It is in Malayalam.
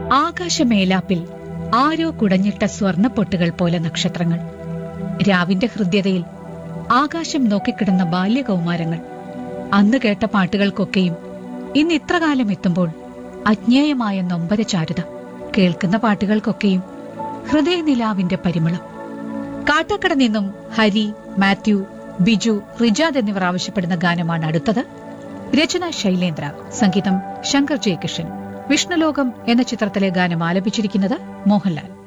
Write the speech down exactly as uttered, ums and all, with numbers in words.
ആകാശമേലാപ്പിൽ ആരോ കുടഞ്ഞിട്ട സ്വർണപ്പൊട്ടുകൾ പോലെ നക്ഷത്രങ്ങൾ. രാവിന്റെ ഹൃദ്യതയിൽ ആകാശം നോക്കിക്കിടന്ന ബാല്യകൗമാരങ്ങൾ. അന്ന് കേട്ട പാട്ടുകൾക്കൊക്കെയും ഇന്ന് ഇത്രകാലം എത്തുമ്പോൾ അജ്ഞേയമായ നൊമ്പര ചാരുത. കേൾക്കുന്ന പാട്ടുകൾക്കൊക്കെയും ഹൃദയനിലാവിന്റെ പരിമളം. കാട്ടാക്കട നിന്നും ഹരി, മാത്യു, ബിജു, റിജാദ് എന്നിവർ ആവശ്യപ്പെടുന്ന ഗാനമാണ് അടുത്തത്. രചന ശൈലേന്ദ്ര, സംഗീതം ശങ്കർ ജയകിഷൻ. വിഷ്ണുലോകം എന്ന ചിത്രത്തിലെ ഗാനം ആലപിച്ചിരിക്കുന്നത് മോഹൻലാൽ.